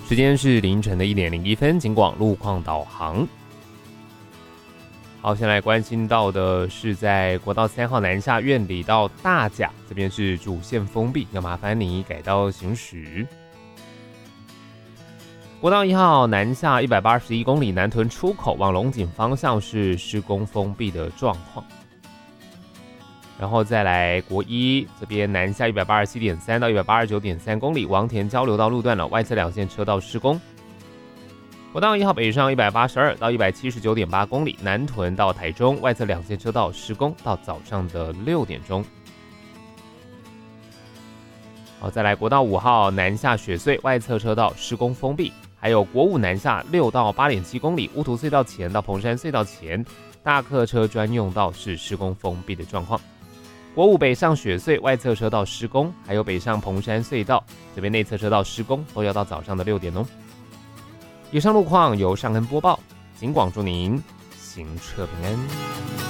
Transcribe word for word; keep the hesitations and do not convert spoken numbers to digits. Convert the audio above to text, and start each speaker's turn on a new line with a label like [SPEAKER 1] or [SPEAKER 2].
[SPEAKER 1] 时间是凌晨的一点零一分，警广路况导航。好，先来关心到的是在国道三号南下苑里到大甲这边是主线封闭，要麻烦你改道行驶。国道一号南下一百八十一公里南屯出口往龙井方向是施工封闭的状况。然后再来国一这边南下一百八十七点三到一百八十九点三公里王田交流道路段了，外侧两线车道施工。国道一号北上一百八十二到一百七十九点八公里南屯到台中，外侧两线车道施工到早上的六点钟。好，再来国道五号南下雪隧外侧车道施工封闭，还有国五南下六到八点七公里乌涂隧道前到彭山隧道前大客车专用道是施工封闭的状况。国五北上雪隧外侧车道施工，还有北上彭山隧道这边内侧车道施工都要到早上的六点哦。以上路况由尚恩播报，警广祝您行车平安。